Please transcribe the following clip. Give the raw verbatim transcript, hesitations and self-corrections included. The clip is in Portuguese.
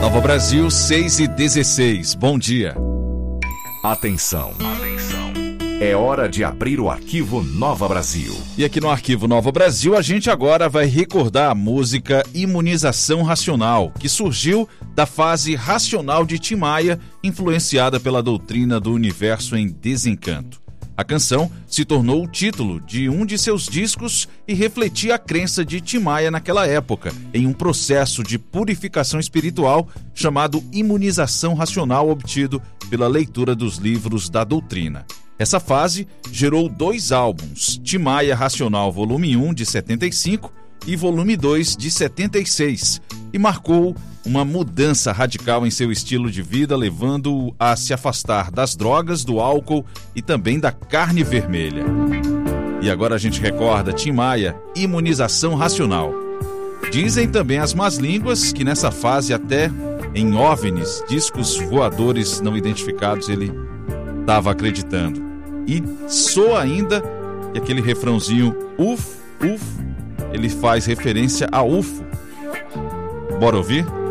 Nova Brasil, seis e dezesseis. Bom dia. Atenção. Atenção. É hora de abrir o arquivo Nova Brasil. E aqui no arquivo Nova Brasil, a gente agora vai recordar a música Imunização Racional, que surgiu da fase racional de Tim Maia, influenciada pela doutrina do universo em desencanto. A canção se tornou o título de um de seus discos e refletia a crença de Tim Maia naquela época, em um processo de purificação espiritual chamado imunização racional, obtido pela leitura dos livros da doutrina. Essa fase gerou dois álbuns, Tim Maia Racional Volume um, de setenta e cinco, e Volume dois, de setenta e seis, e marcou uma mudança radical em seu estilo de vida, levando-o a se afastar das drogas, do álcool e também da carne vermelha. E agora a gente recorda Tim Maia, Imunização Racional. Dizem também as más línguas que nessa fase, até em OVNIs, discos voadores não identificados, ele estava acreditando. E soa ainda que aquele refrãozinho uf, uf, ele faz referência a U F O. Bora ouvir?